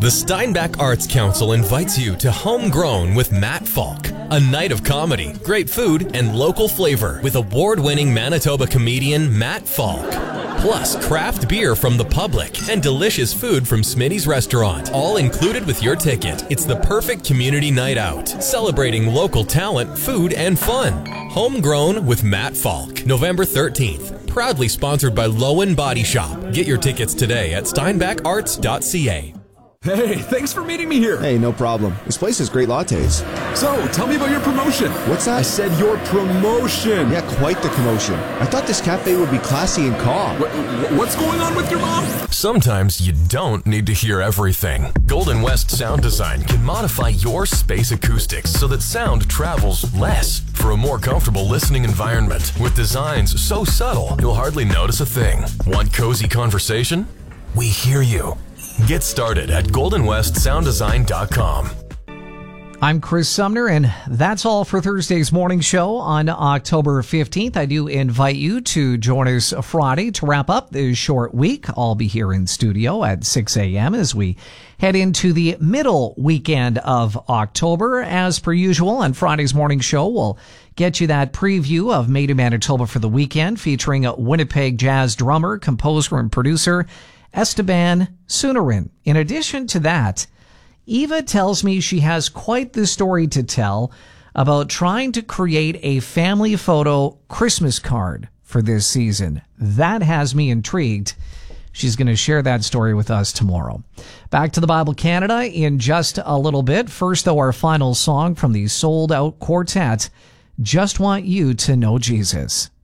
The Steinbach Arts Council invites you to Homegrown with Matt Falk, a night of comedy, great food, and local flavor with award-winning Manitoba comedian Matt Falk. Plus, craft beer from the public and delicious food from Smitty's Restaurant, all included with your ticket. It's the perfect community night out, celebrating local talent, food, and fun. Homegrown with Matt Falk, November 13th. Proudly sponsored by Lowen Body Shop. Get your tickets today at steinbacharts.ca. Hey, thanks for meeting me here. Hey, no problem. This place has great lattes. So, tell me about your promotion. What's that? I said your promotion. Yeah, quite the commotion. I thought this cafe would be classy and calm. What's going on with your mom? Sometimes you don't need to hear everything. Golden West Sound Design can modify your space acoustics so that sound travels less for a more comfortable listening environment. With designs so subtle, you'll hardly notice a thing. Want cozy conversation? We hear you. Get started at goldenwestsounddesign.com. I'm Chris Sumner, and that's all for Thursday's morning show on October 15th. I do invite you to join us Friday to wrap up this short week. I'll be here in studio at 6 a.m. as we head into the middle weekend of October. As per usual, on Friday's morning show, we'll get you that preview of Made in Manitoba for the weekend, featuring a Winnipeg jazz drummer, composer, and producer, Esteban Sunarin. In addition to that, Eva tells me she has quite the story to tell about trying to create a family photo Christmas card for this season. That has me intrigued. She's going to share that story with us tomorrow. Back to the Bible Canada in just a little bit. First, though, our final song from the Sold Out Quartet, Just Want You to Know Jesus.